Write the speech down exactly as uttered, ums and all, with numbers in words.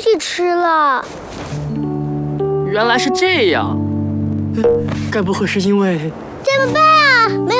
起吃了。 原来是这样，该不会是因为…… 怎么办啊？没